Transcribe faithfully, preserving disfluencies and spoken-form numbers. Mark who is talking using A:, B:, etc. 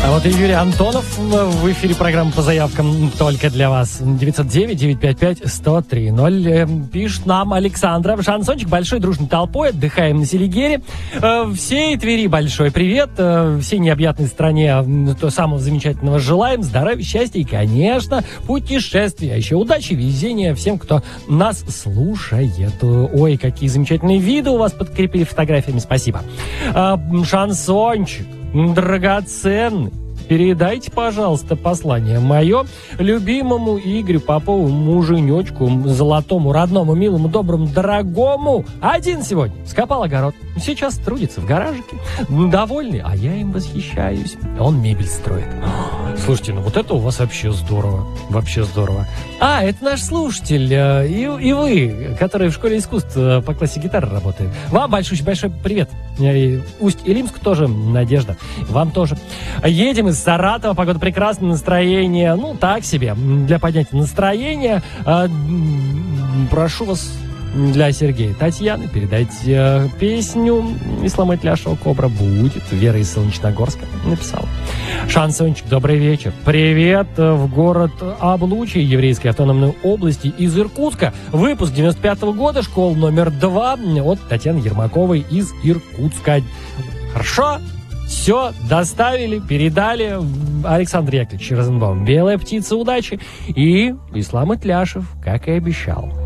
A: А вот и Юрий Антонов в эфире программы по заявкам только для вас. девятьсот девять девятьсот пятьдесят пять сто три ноль. Пишет нам Александра. Шансончик большой дружной толпой. Отдыхаем на Селигере. Всей Твери большой привет. Всей необъятной стране то самого замечательного желаем. Здоровья, счастья и, конечно, путешествия. А еще удачи, везения всем, кто нас слушает. Ой, какие замечательные виды у вас подкрепили фотографиями. Спасибо. Шансончик драгоценный. Передайте, пожалуйста, послание мое любимому Игорю Попову, муженечку, золотому, родному, милому, доброму, дорогому. Один сегодня скопал огород. Сейчас трудится в гаражике. Довольный, а я им восхищаюсь. Он мебель строит. Слушайте, ну вот это у вас вообще здорово. Вообще здорово. А, это наш слушатель. И, и вы, который в школе искусств по классе гитары работает. Вам большой-большой привет. Усть-Илимск тоже, Надежда. Вам тоже. Едем из Саратова. Погода прекрасная, настроение, ну, так себе. Для поднятия настроения прошу вас для Сергея Татьяны передать э, песню Ислама Итляшева «Кобра» будет. Вера из Солнечногорска написала. Шансончик, добрый вечер. Привет в город Облучье, еврейской автономной области из Иркутска. Выпуск девяносто пятого года, школа номер два от Татьяны Ермаковой из Иркутска. Хорошо? Все, доставили, передали. Александр Яковлевич Розенбаум, «Белая птица удачи» и Ислам Итляшев, как и обещал.